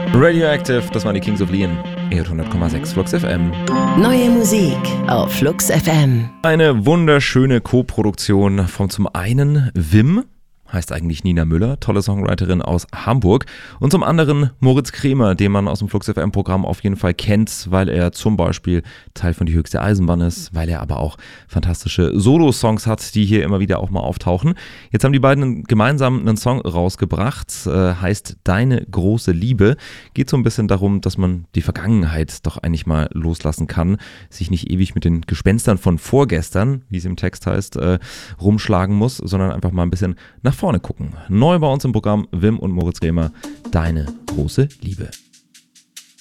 Radioactive, das waren die Kings of Leon. 100,6 Flux FM. Neue Musik auf Flux FM. Eine wunderschöne Co-Produktion von zum einen Wim, heißt eigentlich Nina Müller, tolle Songwriterin aus Hamburg. Und zum anderen Moritz Kremer, den man aus dem Flux FM Programm auf jeden Fall kennt, weil er zum Beispiel Teil von Die höchste Eisenbahn ist, weil er aber auch fantastische Solo-Songs hat, die hier immer wieder auch mal auftauchen. Jetzt haben die beiden gemeinsam einen Song rausgebracht, heißt Deine große Liebe. Geht so ein bisschen darum, dass man die Vergangenheit doch eigentlich mal loslassen kann, sich nicht ewig mit den Gespenstern von vorgestern, wie es im Text heißt, rumschlagen muss, sondern einfach mal ein bisschen nach vorne gucken. Neu bei uns im Programm Wim und Moritz Kremer, Deine große Liebe.